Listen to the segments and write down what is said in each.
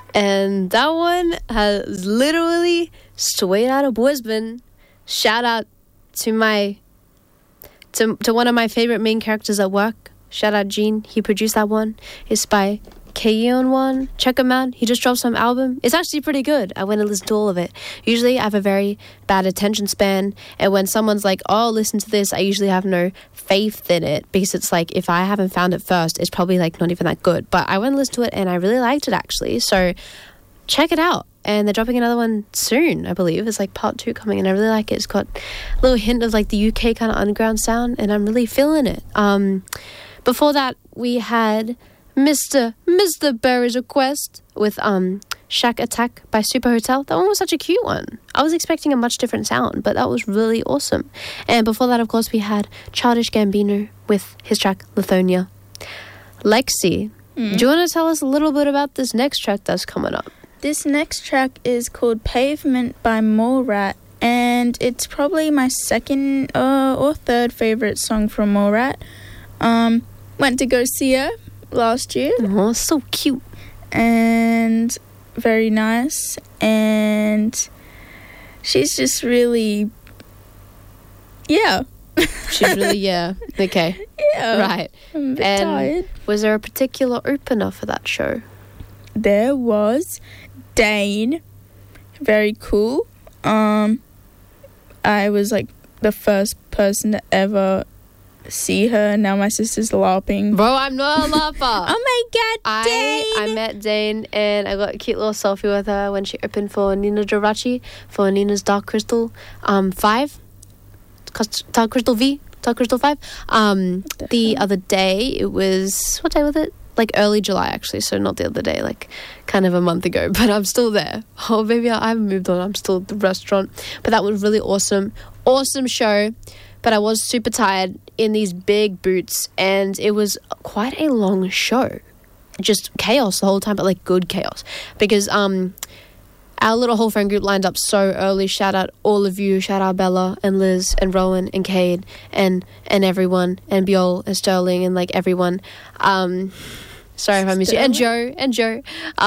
And that one has literally straight out of Brisbane. Shout out to one of my favorite main characters at work. Shout out Gene. He produced that one. It's by Keon One. Check him out. He just dropped some album. It's actually pretty good. I went and listened to all of it. Usually I have a very bad attention span, and when someone's like, oh, listen to this, I usually have no faith in it, because it's like, if I haven't found it first, it's probably like not even that good. But I went and listened to it and I really liked it actually. So check it out. And they're dropping another one soon, I believe. It's like part 2 coming, and I really like it. It's got a little hint of like the UK kind of underground sound, and I'm really feeling it. Before that, we had Mr. Berry's Request with Shack Attack by Super Hotel. That one was such a cute one. I was expecting a much different sound, but that was really awesome. And before that, of course, we had Childish Gambino with his track Lithonia. Lexi, do you want to tell us a little bit about this next track that's coming up? This next track is called Pavement by Mallrat, and it's probably my second or third favorite song from Mallrat. Went to go see her last year. Oh, so cute. And very nice. And she's just really, yeah. She's really, yeah. Okay. Yeah. Right. I'm a bit tired. Was there a particular opener for that show? There was Dane. Very cool. I was like the first person to ever see her. Now my sister's LARPing. Bro, I'm not a LARPer. Oh my god, Dane! I met Dane, and I got a cute little selfie with her when she opened for Nina Geraci for Nina's Dark Crystal 5. Dark Crystal 5. The other day, it was, what day was it? Like early July, actually, so not the other day, like kind of a month ago, but I'm still there. Oh, maybe I haven't moved on. I'm still at the restaurant. But that was really awesome. Awesome show. But I was super tired in these big boots, and it was quite a long show. Just chaos the whole time, but like good chaos. Because our little whole friend group lined up so early. Shout out all of you. Shout out Bella and Liz and Rowan and Cade and everyone, and Biol and Sterling and like everyone. Sorry if I missed you. And Joe.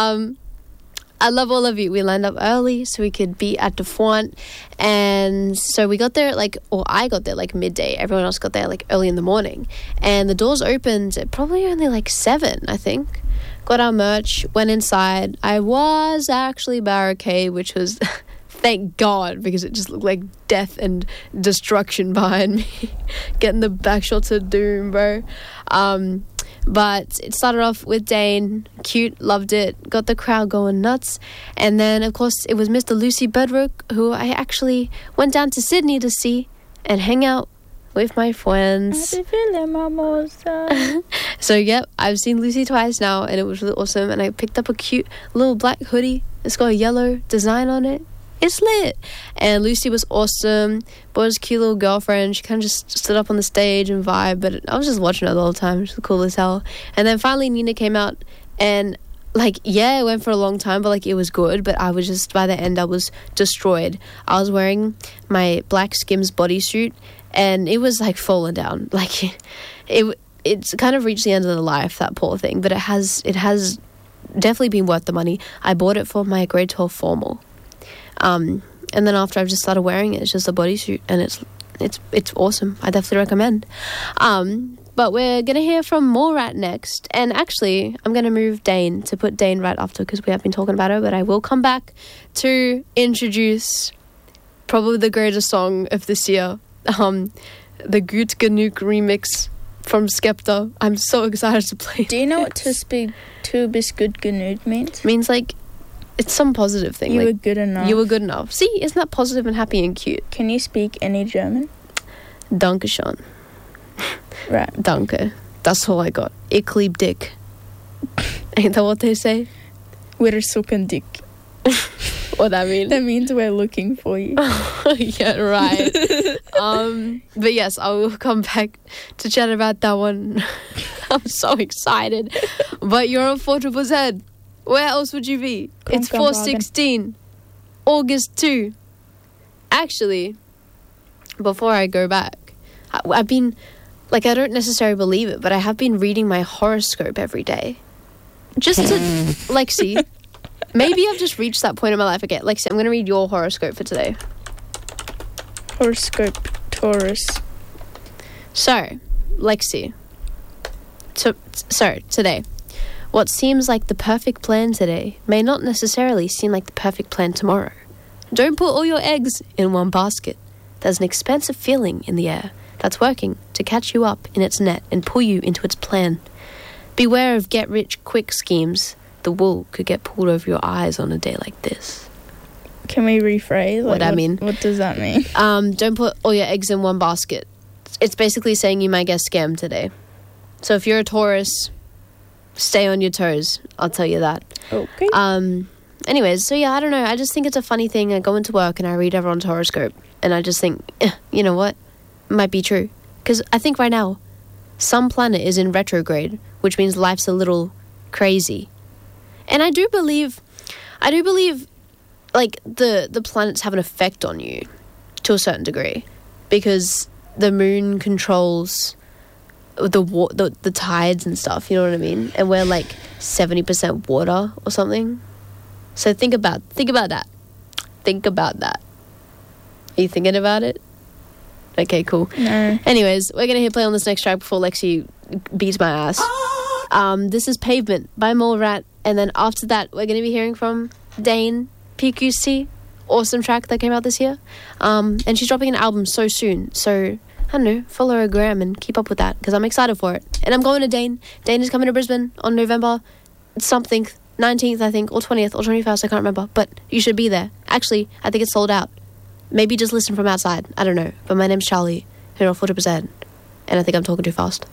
I love all of you. We lined up early so we could be at the front. And so we got there I got there like midday. Everyone else got there like early in the morning. And the doors opened at probably only like 7, I think. Got our merch, went inside. I was actually barricade, which was thank God, because it just looked like death and destruction behind me. Getting the back shots of doom, bro. But it started off with Dane, cute, loved it, got the crowd going nuts. And then, of course, it was Mr. Lucy Bedrock, who I actually went down to Sydney to see and hang out with my friends. So, yep, I've seen Lucy twice now, and it was really awesome. And I picked up a cute little black hoodie. It's got a yellow design on it. It's lit. And Lucy was awesome. Bought his cute little girlfriend. She kind of just stood up on the stage and vibe, but I was just watching her the whole time. She was cool as hell. And then finally Nina came out, and like, yeah, it went for a long time, but like it was good. But I was just, by the end, I was destroyed. I was wearing my black Skims bodysuit, and it was like falling down. Like it's kind of reached the end of the life, that poor thing. But it has definitely been worth the money. I bought it for my grade 12 formal. And then after I've just started wearing it, it's just a bodysuit, and it's awesome. I definitely recommend. But we're going to hear from Mallrat next. And actually, I'm going to move Dane to put Dane right after, because we have been talking about her. But I will come back to introduce probably the greatest song of this year, the Gut Genug remix from Skepta. I'm so excited to play. Do you know what to bis gut genug means? It means like, it's some positive thing. You like, were good enough. You were good enough. See, isn't that positive and happy and cute? Can you speak any German? Danke schön. Right. Danke. That's all I got. Ich lieb dick. Ain't that what they say? We're sucking dick. What that mean? That means we're looking for you. Yeah, right. But yes, I will come back to chat about that one. I'm so excited. But you're on 4ZZZ. Where else would you be? It's 4:16, August 2. Actually, before I go back, I've been, like, I don't necessarily believe it, but I have been reading my horoscope every day. Just to, Lexi, Maybe I've just reached that point in my life. Okay, Lexi, I'm going to read your horoscope for today. Horoscope Taurus. So, Lexi. Today. What seems like the perfect plan today may not necessarily seem like the perfect plan tomorrow. Don't put all your eggs in one basket. There's an expansive feeling in the air that's working to catch you up in its net and pull you into its plan. Beware of get-rich-quick schemes. The wool could get pulled over your eyes on a day like this. Can we rephrase? What I mean? What does that mean? Don't put all your eggs in one basket. It's basically saying you might get scammed today. So if you're a Taurus, stay on your toes. I'll tell you that. Okay. Anyways, so yeah, I don't know. I just think it's a funny thing. I go into work and I read everyone's horoscope. And I just think, you know what? It might be true. Because I think right now, some planet is in retrograde, which means life's a little crazy. And I do believe, like, the planets have an effect on you to a certain degree. Because the moon controls the tides and stuff, you know what I mean? And we're like 70% water or something. So think about that. Think about that. Are you thinking about it? Okay, cool. No. Anyways, we're going to hit play on this next track before Lexi beats my ass. This is Pavement by Mole Rat. And then after that, we're going to be hearing from Dane, PQC. Awesome track that came out this year. And she's dropping an album so soon. So, I don't know, follow her gram and keep up with that because I'm excited for it. And I'm going to Dane. Dane is coming to Brisbane on November something, 19th, I think, or 20th, or 21st, I can't remember. But you should be there. Actually, I think it's sold out. Maybe just listen from outside. I don't know. But my name's Charlie, here on 40%. And I think I'm talking too fast.